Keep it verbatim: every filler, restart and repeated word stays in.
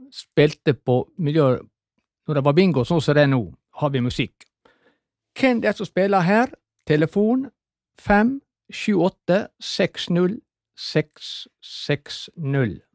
spilte på miljø, når det var bingo, sånn som det er nå, har vi musikk. Hvem det er som spiller her? Telefon fem sju åtte seks null seks seks null.